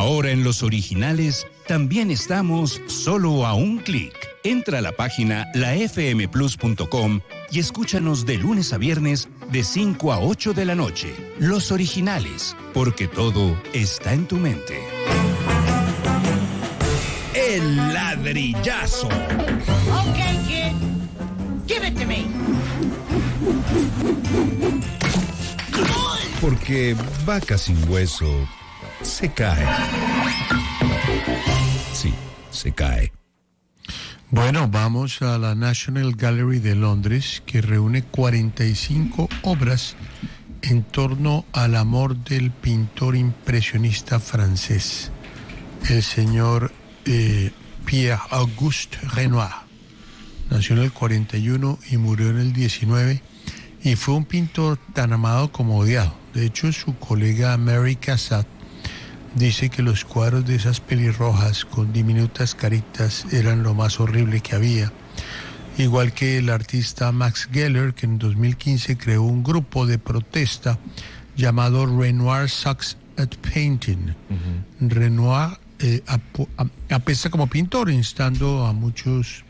Ahora en Los Originales también estamos solo a un clic. Entra a la página lafmplus.com y escúchanos de lunes a viernes de 5 a 8 de la noche. Los Originales, porque todo está en tu mente. El ladrillazo. Okay, kid. Give it to me. Porque vaca sin hueso se cae. Sí, se cae. Bueno, vamos a la National Gallery de Londres, que reúne 45 obras en torno al amor del pintor impresionista francés, el señor Pierre-Auguste Renoir. Nació en el 41 y murió en el 19, y fue un pintor tan amado como odiado. De hecho, su colega Mary Cassatt dice que los cuadros de esas pelirrojas con diminutas caritas eran lo más horrible que había. Igual que el artista Max Geller, que en 2015 creó un grupo de protesta llamado Renoir Sucks at Painting. Uh-huh. Renoir apesta como pintor, instando a muchos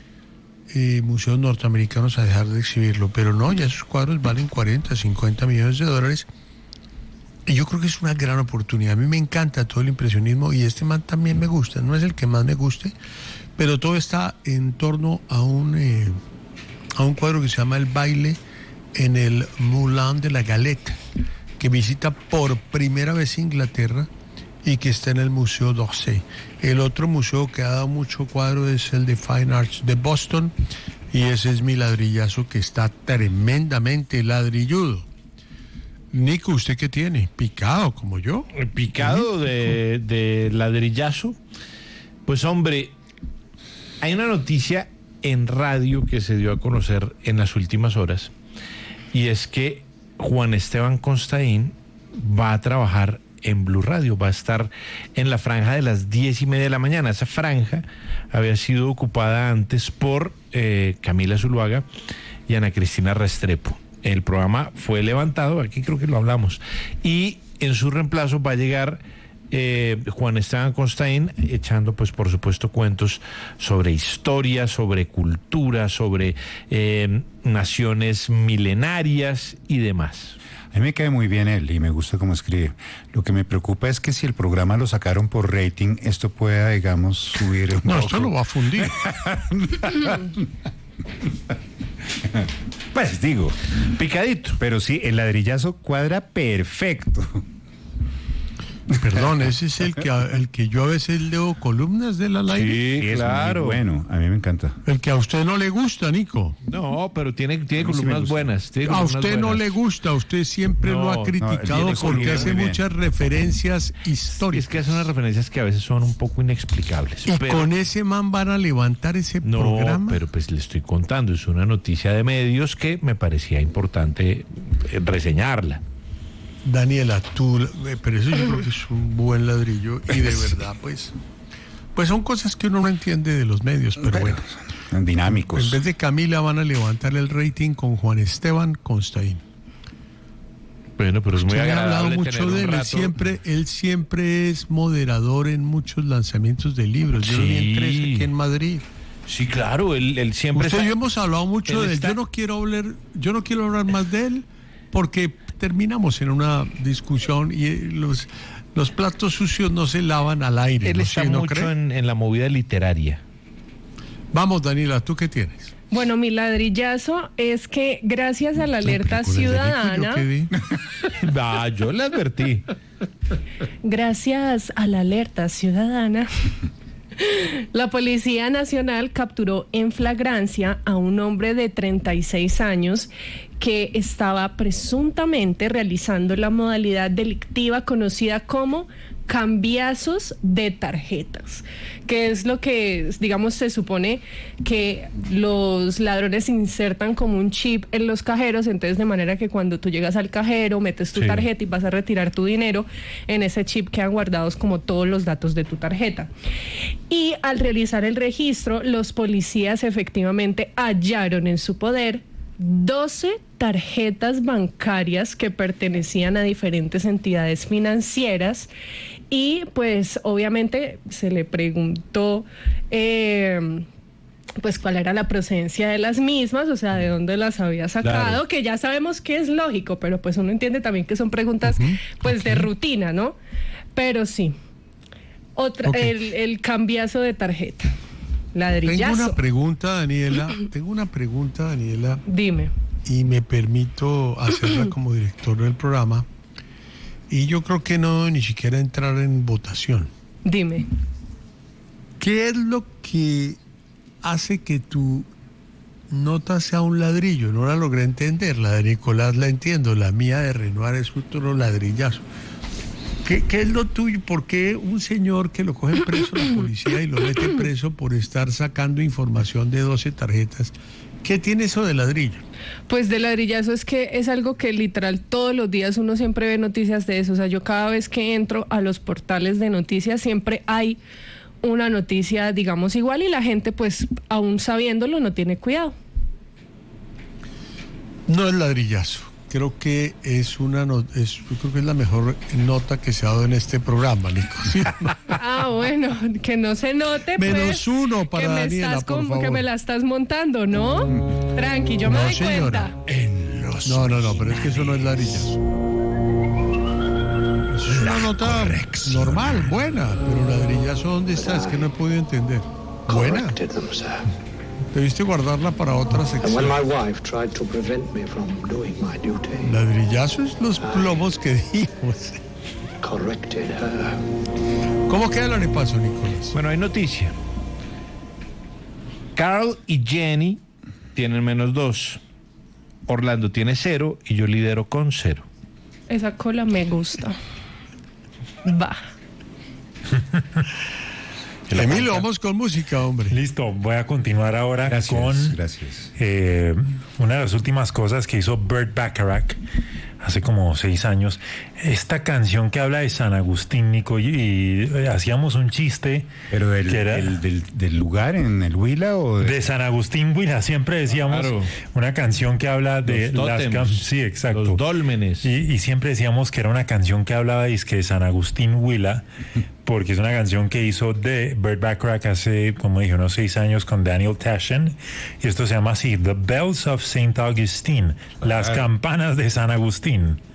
museos norteamericanos a dejar de exhibirlo. Pero no, ya sus cuadros valen 40, 50 millones de dólares. Y yo creo que es una gran oportunidad. A mí me encanta todo el impresionismo y este man también me gusta. No es el que más me guste, pero todo está en torno a un cuadro que se llama El baile en el Moulin de la Galette, que visita por primera vez Inglaterra y que está en el Museo d'Orsay. El otro museo que ha dado mucho cuadro es el de Fine Arts de Boston, y ese es mi ladrillazo, que está tremendamente ladrilludo. Nico, ¿usted qué tiene? ¿Picado como yo? ¿Picado de ladrillazo? Pues hombre, hay una noticia en radio que se dio a conocer en las últimas horas, y es que Juan Esteban Constaín va a trabajar en Blue Radio, va a estar en la franja de las 10:30 de la mañana. Esa franja había sido ocupada antes por Camila Zuluaga y Ana Cristina Restrepo. El programa fue levantado, aquí creo que lo hablamos, y en su reemplazo va a llegar Juan Esteban Constaín, echando pues por supuesto cuentos sobre historia, sobre cultura, sobre naciones milenarias y demás. A mí me cae muy bien él y me gusta cómo escribe. Lo que me preocupa es que si el programa lo sacaron por rating, esto pueda, digamos, subir un poco. Esto lo va a fundir. Pues digo, picadito. Pero sí, el ladrillazo cuadra perfecto. Perdón, ese es el que yo a veces leo columnas de la live. Sí, claro. Bueno, a mí me encanta. El que a usted no le gusta, Nico. No, pero tiene columnas buenas. A usted no le gusta, usted siempre lo ha criticado porque hace muchas referencias históricas. Es que hace unas referencias que a veces son un poco inexplicables. ¿Y con ese man van a levantar ese programa? No, pero pues le estoy contando, es una noticia de medios que me parecía importante reseñarla. Daniela, pero eso yo creo que es un buen ladrillo y de verdad, pues son cosas que uno no entiende de los medios, pero bueno. Dinámicos. En vez de Camila van a levantar el rating con Juan Esteban Constaín. Bueno, pero es muy agradable. Hablado mucho de él, él siempre es moderador en muchos lanzamientos de libros. Yo vi en 3 aquí en Madrid. Sí, claro, él siempre. Usted y yo hemos hablado mucho de él. Yo no quiero hablar más de él porque terminamos en una discusión y los platos sucios no se lavan al aire. Él está mucho en la movida literaria. Vamos, Daniela, ¿tú qué tienes? Bueno, mi ladrillazo es que gracias a la alerta ciudadana... Yo le advertí. Gracias a la alerta ciudadana... La Policía Nacional capturó en flagrancia a un hombre de 36 años que estaba presuntamente realizando la modalidad delictiva conocida como cambiazos de tarjetas, que es lo que, digamos, se supone que los ladrones insertan como un chip en los cajeros, entonces de manera que cuando tú llegas al cajero, metes tu tarjeta y vas a retirar tu dinero, en ese chip quedan guardados como todos los datos de tu tarjeta. Y al realizar el registro, los policías efectivamente hallaron en su poder 12 tarjetas bancarias que pertenecían a diferentes entidades financieras Y pues obviamente se le preguntó pues cuál era la procedencia de las mismas, o sea, de dónde las había sacado, Claro. que ya sabemos que es lógico, pero pues uno entiende también que son preguntas pues de rutina, ¿no? Pero sí. Otra, Ok. el cambiazo de tarjeta. Ladrillazo. Tengo una pregunta, Daniela, Dime. y me permito hacerla como director del programa. Y yo creo que no ni siquiera entrar en votación. Dime. ¿Qué es lo que hace que tu nota sea un ladrillo? No la logré entender. La de Nicolás la entiendo. La mía de Renoir es otro ladrillazo. ¿Qué es lo tuyo? ¿Por qué un señor que lo coge preso la policía y lo mete preso por estar sacando información de 12 tarjetas? ¿Qué tiene eso de ladrillo? Pues de ladrillazo es que es algo que literal todos los días uno siempre ve noticias de eso. O sea, yo cada vez que entro a los portales de noticias siempre hay una noticia, digamos, igual y la gente pues aún sabiéndolo no tiene cuidado. No es ladrillazo. Creo que es yo creo que es la mejor nota que se ha dado en este programa, Nico. ¿Sí? Ah, bueno, que no se note, pues. Menos uno para que me Daniela, estás por favor. que me la estás montando, ¿no? Tranqui, yo me No, doy señora. cuenta. No, pero es que eso no es ladrillazo. Es una nota normal, buena, pero ladrillazo, ¿dónde está? Es que no he podido entender. ¿Buena? Corrected them, sir. Debiste guardarla para otra And sección. when my wife tried to prevent me from doing my duty, Ladrillazo es los plomos que dijimos. corrected her. ¿Cómo queda el arepaso, Nicolás? Bueno, hay noticia. Carl y Jenny tienen -2. Orlando tiene 0 y yo lidero con 0. Esa cola me gusta. Va. Emilio, vamos con música, hombre. Listo, voy a continuar ahora con Gracias. una de las últimas cosas que hizo Burt Bacharach hace como 6 años. Esta canción que habla de San Agustín, Nico, y hacíamos un chiste. Pero que era del lugar en el Huila o de San Agustín, Huila, siempre decíamos Claro. una canción que habla de Los tótems, sí, exacto. los dólmenes. Y siempre decíamos que era una canción que hablaba de San Agustín, Huila, porque es una canción que hizo de Burt Bacharach hace, como dije, unos 6 años con Daniel Taschen, y esto se llama así, The Bells of St. Augustine, las campanas de San Agustín.